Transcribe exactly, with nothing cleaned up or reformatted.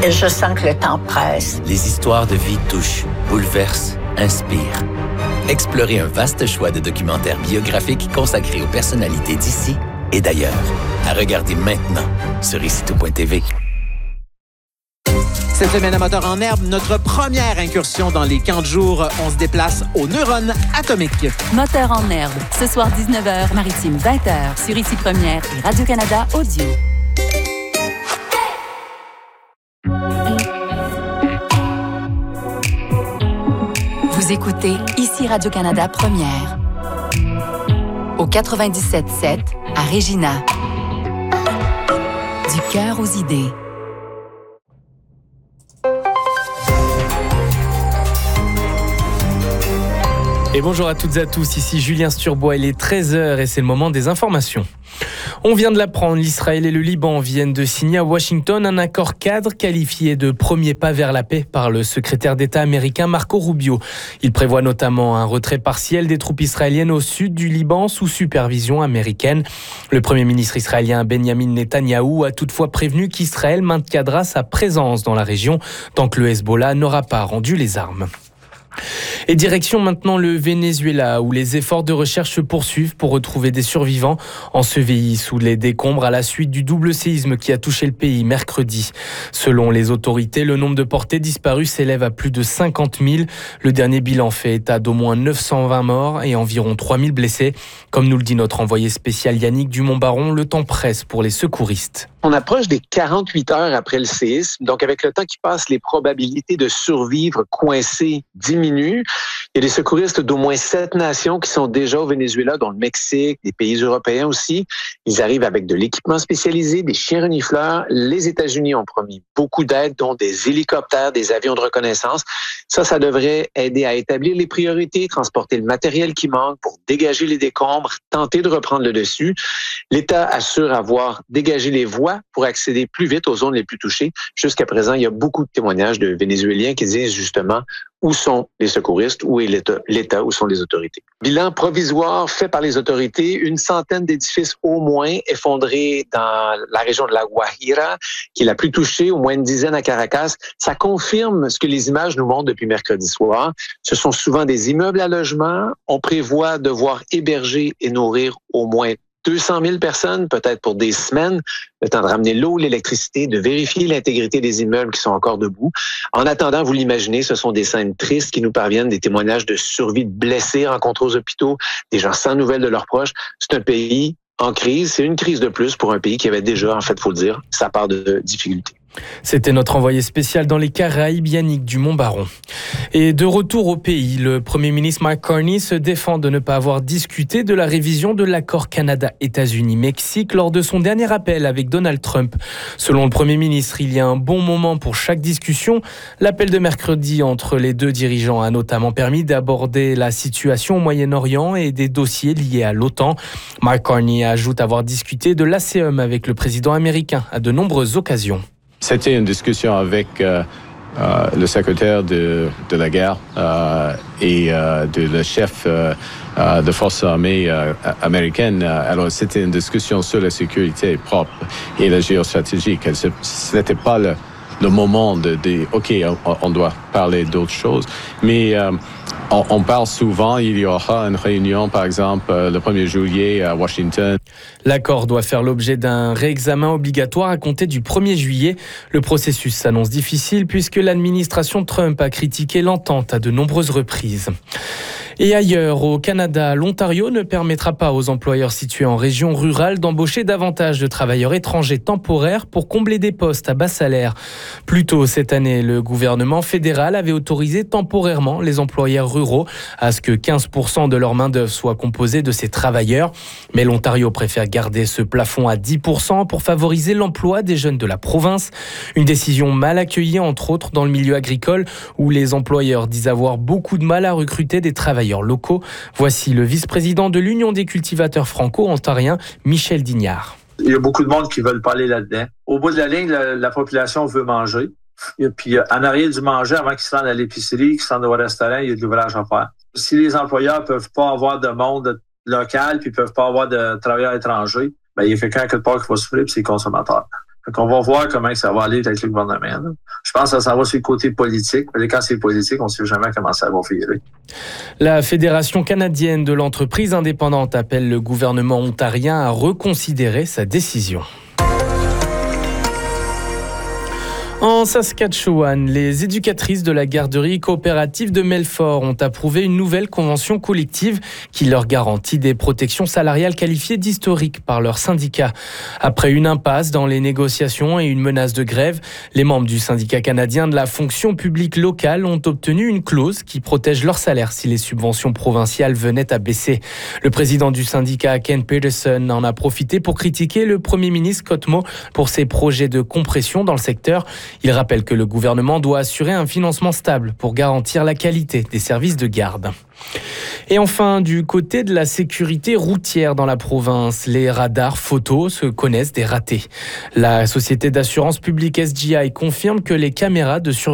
Et je sens que le temps presse. Les histoires de vie touchent, bouleversent, inspirent. Explorez un vaste choix de documentaires biographiques consacrés aux personnalités d'ici et d'ailleurs. À regarder maintenant sur ici tout point t v. Cette semaine à Moteur en herbe, notre première incursion dans les camps de jour. On se déplace aux neurones atomiques. Moteur en herbe, ce soir dix-neuf heures, Maritime vingt heures, sur Ici Première et Radio-Canada Audio. Vous écoutez Ici Radio-Canada Première. Au quatre-vingt-dix-sept sept, à Regina. Du cœur aux idées. Et bonjour à toutes et à tous, ici Julien Sturbois, il est treize heures et c'est le moment des informations. On vient de l'apprendre, l'Israël et le Liban viennent de signer à Washington un accord cadre qualifié de premier pas vers la paix par le secrétaire d'État américain Marco Rubio. Il prévoit notamment un retrait partiel des troupes israéliennes au sud du Liban sous supervision américaine. Le premier ministre israélien Benjamin Netanyahou a toutefois prévenu qu'Israël maintiendra sa présence dans la région tant que le Hezbollah n'aura pas rendu les armes. Et direction maintenant le Venezuela où les efforts de recherche se poursuivent pour retrouver des survivants ensevelis sous les décombres à la suite du double séisme qui a touché le pays mercredi. Selon les autorités, le nombre de portés disparus s'élève à plus de cinquante mille. Le dernier bilan fait état d'au moins neuf cent vingt morts et environ trois mille blessés. Comme nous le dit notre envoyé spécial Yannick Dumont-Baron, le temps presse pour les secouristes. On approche des quarante-huit heures après le séisme, donc avec le temps qui passe, les probabilités de survivre coincés diminuent. Il y a des secouristes d'au moins sept nations qui sont déjà au Venezuela, dont le Mexique, des pays européens aussi. Ils arrivent avec de l'équipement spécialisé, des chiens renifleurs. Les États-Unis ont promis beaucoup d'aide, dont des hélicoptères, des avions de reconnaissance. Ça, ça devrait aider à établir les priorités, transporter le matériel qui manque pour dégager les décombres, tenter de reprendre le dessus. L'État assure avoir dégagé les voies pour accéder plus vite aux zones les plus touchées. Jusqu'à présent, il y a beaucoup de témoignages de Vénézuéliens qui disent justement où sont les secouristes, où est l'État, l'État, où sont les autorités. Bilan provisoire fait par les autorités, une centaine d'édifices au moins effondrés dans la région de la Guajira, qui est la plus touchée, au moins une dizaine à Caracas. Ça confirme ce que les images nous montrent depuis mercredi soir. Ce sont souvent des immeubles à logement. On prévoit devoir héberger et nourrir au moins deux cent mille personnes, peut-être pour des semaines, le temps de ramener l'eau, l'électricité, de vérifier l'intégrité des immeubles qui sont encore debout. En attendant, vous l'imaginez, ce sont des scènes tristes qui nous parviennent, des témoignages de survie de blessés rencontrés aux hôpitaux, des gens sans nouvelles de leurs proches. C'est un pays en crise, c'est une crise de plus pour un pays qui avait déjà, en fait, faut le dire, sa part de difficultés. C'était notre envoyé spécial dans les Caraïbes, Yannick Dumont-Baron. Et de retour au pays, le Premier ministre Mark Carney se défend de ne pas avoir discuté de la révision de l'accord Canada-États-Unis-Mexique lors de son dernier appel avec Donald Trump. Selon le Premier ministre, il y a un bon moment pour chaque discussion. L'appel de mercredi entre les deux dirigeants a notamment permis d'aborder la situation au Moyen-Orient et des dossiers liés à l'OTAN. Mark Carney ajoute avoir discuté de l'A C E M avec le président américain à de nombreuses occasions. C'était une discussion avec euh, euh, le secrétaire de, de la guerre euh, et euh, de le chef euh, euh, de forces armées euh, américaines. Alors, c'était une discussion sur la sécurité propre et la géostratégie. Ce n'était pas le, le moment de dire, OK, on, on doit parler d'autres choses. Mais euh, on, on parle souvent, il y aura une réunion, par exemple, le premier juillet à Washington. L'accord doit faire l'objet d'un réexamen obligatoire à compter du premier juillet. Le processus s'annonce difficile puisque l'administration Trump a critiqué l'entente à de nombreuses reprises. Et ailleurs, au Canada, l'Ontario ne permettra pas aux employeurs situés en région rurale d'embaucher davantage de travailleurs étrangers temporaires pour combler des postes à bas salaire. Plus tôt cette année, le gouvernement fédéral avait autorisé temporairement les employeurs ruraux à ce que quinze pour cent de leur main-d'œuvre soit composée de ces travailleurs. Mais l'Ontario préfère garder ce plafond à dix pour cent pour favoriser l'emploi des jeunes de la province. Une décision mal accueillie, entre autres, dans le milieu agricole où les employeurs disent avoir beaucoup de mal à recruter des travailleurs locaux. Voici le vice-président de l'Union des cultivateurs franco-ontariens, Michel Dignard. Il y a beaucoup de monde qui veulent pas aller là-dedans. Au bout de la ligne, la, la population veut manger. Et puis, en arrière du manger, avant qu'ils se rendent à l'épicerie, qu'ils se rendent au restaurant, il y a de l'ouvrage à faire. Si les employeurs peuvent pas avoir de monde local puis peuvent pas avoir de travailleurs étrangers, ben, il y a quelqu'un quelque part qui va souffrir, puis c'est les consommateurs. Donc, on va voir comment ça va aller avec le gouvernement. Là. Je pense que ça s'en va sur le côté politique. Mais quand c'est politique, on ne sait jamais comment ça va virer. La Fédération canadienne de l'entreprise indépendante appelle le gouvernement ontarien à reconsidérer sa décision. En Saskatchewan, les éducatrices de la garderie coopérative de Melfort ont approuvé une nouvelle convention collective qui leur garantit des protections salariales qualifiées d'historiques par leur syndicat. Après une impasse dans les négociations et une menace de grève, les membres du syndicat canadien de la fonction publique locale ont obtenu une clause qui protège leur salaire si les subventions provinciales venaient à baisser. Le président du syndicat, Ken Peterson, en a profité pour critiquer le premier ministre Scott Moe pour ses projets de compression dans le secteur. Il rappelle que le gouvernement doit assurer un financement stable pour garantir la qualité des services de garde. Et enfin, du côté de la sécurité routière dans la province, les radars photos se connaissent des ratés. La société d'assurance publique S G I confirme que les caméras de surveillance